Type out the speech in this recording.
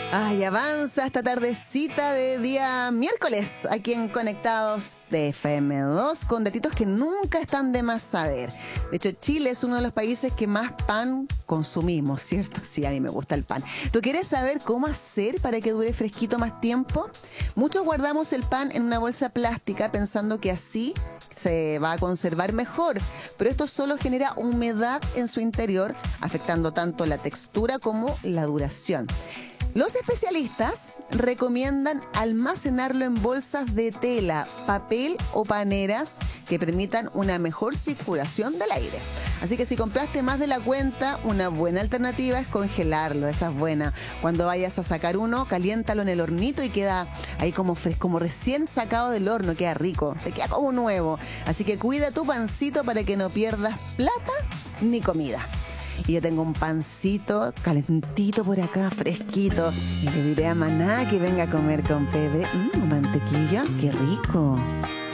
Ay, avanza esta tardecita de día miércoles aquí en Conectados de FM2 con datitos que nunca están de más saber. De hecho, Chile es uno de los países que más pan consumimos, ¿cierto? Sí, a mí me gusta el pan. ¿Tú quieres saber cómo hacer para que dure fresquito más tiempo? Muchos guardamos el pan en una bolsa plástica pensando que así se va a conservar mejor, pero esto solo genera humedad en su interior, afectando tanto la textura como la duración. Los especialistas recomiendan almacenarlo en bolsas de tela, papel o paneras que permitan una mejor circulación del aire. Así que si compraste más de la cuenta, una buena alternativa es congelarlo, esa es buena. Cuando vayas a sacar uno, caliéntalo en el hornito y queda ahí como fresco, como recién sacado del horno, queda rico, te queda como nuevo. Así que cuida tu pancito para que no pierdas plata ni comida. Y yo tengo un pancito calentito por acá, fresquito. Y le diré a Maná que venga a comer con pebre. Mantequilla, qué rico.